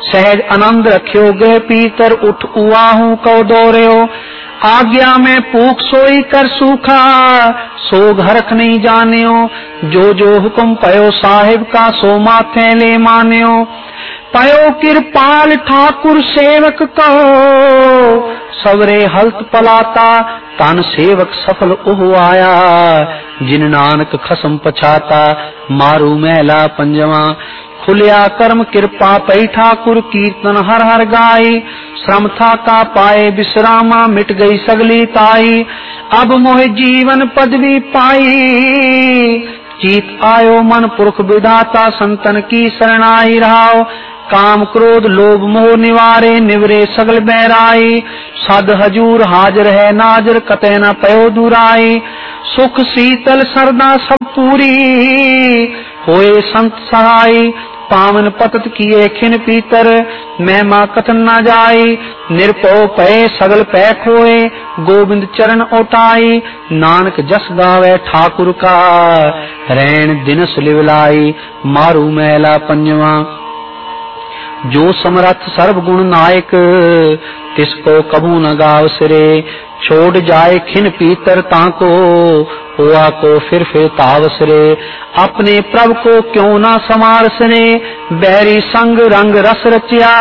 सहज आनंद रख्यो गए पीतर उठ उआहू कौ दौर्यो आज्ञा में पूख सोई कर सूखा सोग हरख नहीं जानियो जो जो हुक्म पयो साहिब का सो माथे ले मानियो पयो कृपाल ठाकुर सेवक को सवरे हल्त पलाता तन सेवक सफल उह आया जिन नानक खसम पछाता मारू महला पंजवा खुलिया कर्म कृपा पई ठाकुर कीर्तन हर हर गाई श्रम था का पाए विश्रामा मिट गई सगली ताई अब मोह जीवन पदवी पाई चीत आयो मन पुरख विधाता संतन की शरणाई रहाओ काम क्रोध लोभ मोह निवारे निवरे सगल बैराई सद हजूर हाजर है नाजर कतै न पयो दुराई सुख शीतल सरदा सब पूरी होए संत सहाय पावन पतत किए खिन पीतर महिमा कथन न जाई निरपो पय सगल पै खोए गोविंद चरण ओटाई नानक जस गावे ठाकुर का रैन दिनस लिवलाई मारू मैला पंजवा जो समरथ सर्वगुण नायक तिसको कबू न गाव सिरे छोड़ जाए खिन पीतर ताको हुआ को फिर तावस रे अपने प्रभु को क्यों ना समार सने बैरी संग रंग रस रचिया